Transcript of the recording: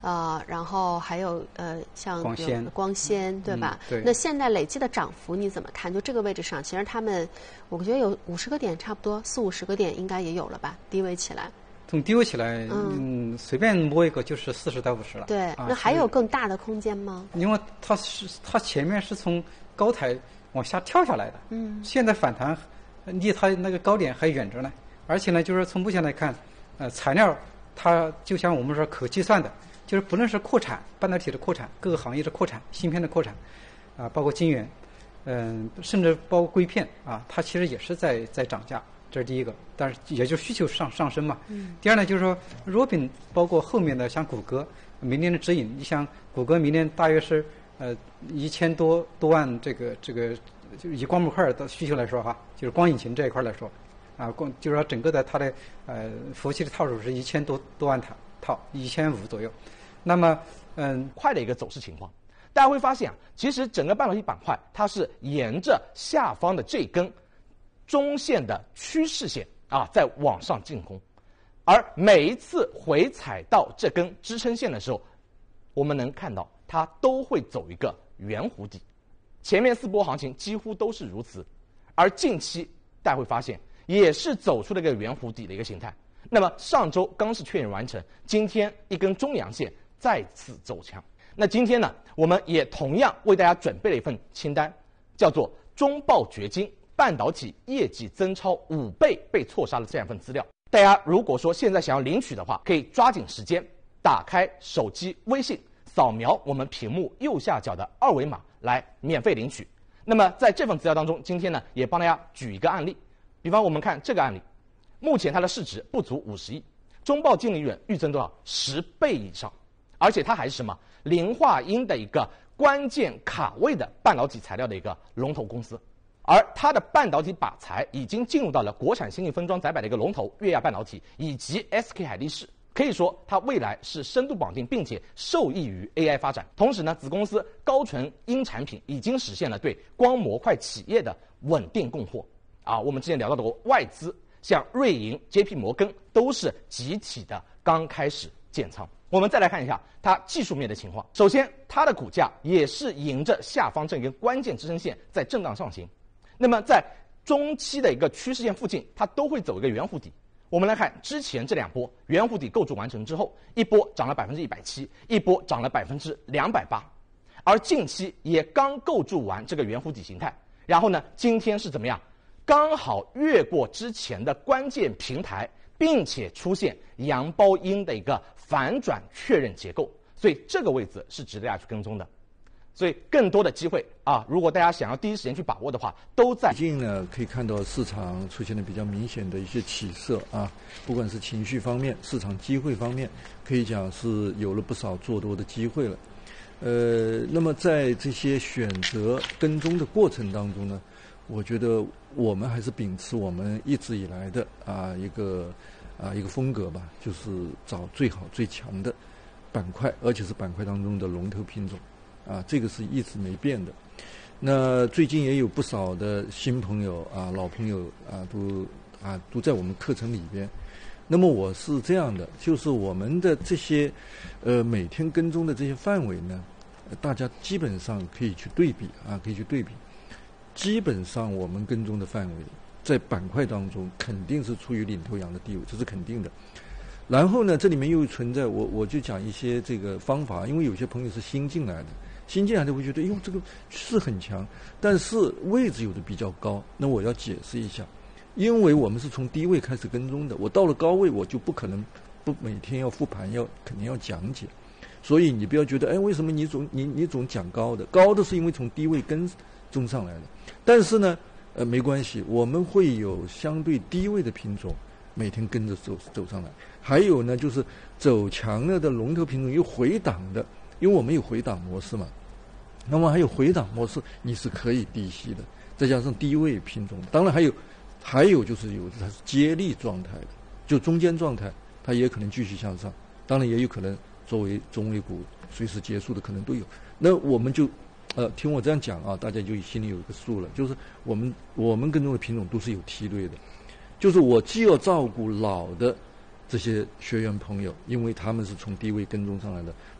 然后还有像光纤对吧？ 对。 那现在累计的涨幅你怎么看？就这个位置上，其实他们，我觉得有50个点，差不多40-50个点应该也有了吧？低位起来。 从低位起来，随便摸一个就是40到50了。 对，那还有更大的空间吗？ 因为它前面是从高台往下跳下来的，现在反弹离它那个高点还远着呢。而且呢，就是从目前来看，材料它就像我们说可计算的。就是不论是扩产，半导体的扩产，各个行业的扩产，芯片的扩产，包括晶圆，甚至包括硅片它其实也是在涨价，这是第一个。但是也就是需求上升嘛。第二呢，就是说Robin包括后面的像谷歌，明年的指引，你像谷歌明年大约是1000多万这个就以光模块的需求来说就是光引擎这一块来说，就是说整个的它的服务器的套数是1000多万套，1500左右。那么， 快的一个走势情况，大家会发现其实整个半导体板块它是沿着下方的这根中线的趋势线在往上进攻，而每一次回踩到这根支撑线的时候，我们能看到它都会走一个圆弧底，前面4波行情几乎都是如此，而近期大家会发现也是走出了一个圆弧底的一个形态。那么上周刚是确认完成，今天一根中阳线再次走强。那今天呢，我们也同样为大家准备了一份清单，叫做中报掘金半导体业绩增超5倍被错杀的这样一份资料。大家如果说现在想要领取的话，可以抓紧时间打开手机微信，扫描我们屏幕右下角的2维码来免费领取。那么在这份资料当中，今天呢也帮大家举一个案例，比方我们看这个案例，目前它的市值不足50亿，中报净利润预增多少？10倍以上，而且它还是什么？磷化铟的一个关键卡位的半导体材料的一个龙头公司，而它的半导体靶材已经进入到了国产先进封装载板的一个龙头粤亚半导体以及 SK 海力士，可以说它未来是深度绑定并且受益于 AI 发展。同时呢，子公司高纯铟产品已经实现了对光模块企业的稳定供货我们之前聊到的外资像瑞银、JP 摩根都是集体的刚开始建仓。我们再来看一下它技术面的情况。首先，它的股价也是迎着下方这根关键支撑线在震荡上行。那么在中期的一个趋势线附近，它都会走一个圆弧底。我们来看之前这2波圆弧底构筑完成之后，一波涨了170%，一波涨了280%，而近期也刚构筑完这个圆弧底形态。然后呢，今天是怎么样？刚好越过之前的关键平台，并且出现阳包阴的一个反转确认结构，所以这个位置是值得大家去跟踪的。所以更多的机会如果大家想要第一时间去把握的话，都在。 最近呢，可以看到市场出现了比较明显的一些起色不管是情绪方面、市场机会方面，可以讲是有了不少做多的机会了。那么在这些选择跟踪的过程当中呢，我觉得我们还是秉持我们一直以来的一个风格吧，就是找最好最强的板块，而且是板块当中的龙头品种这个是一直没变的。那最近也有不少的新朋友老朋友都在我们课程里边。那么我是这样的，就是我们的这些每天跟踪的这些范围呢，大家基本上可以去对比可以去对比。基本上我们跟踪的范围在板块当中肯定是处于领头羊的地位，这是肯定的。然后呢，这里面又存在我就讲一些这个方法，因为有些朋友是新进来的会觉得这个是很强，但是位置有的比较高，那我要解释一下，因为我们是从低位开始跟踪的，我到了高位我就不可能不每天要复盘，肯定要讲解。所以你不要觉得为什么你总讲高的是因为从低位跟踪上来的。但是呢没关系，我们会有相对低位的品种每天跟着走上来。还有呢，就是走强了的龙头品种有回档的，因为我们有回档模式嘛，那么还有回档模式你是可以低吸的，再加上低位品种，当然还有就是它是接力状态的，就中间状态它也可能继续向上，当然也有可能作为中位股随时结束的可能都有。那我们就听我这样讲大家就心里有一个数了，就是我们跟踪的品种都是有梯队的，就是我既要照顾老的这些学员朋友，因为他们是从低位跟踪上来的。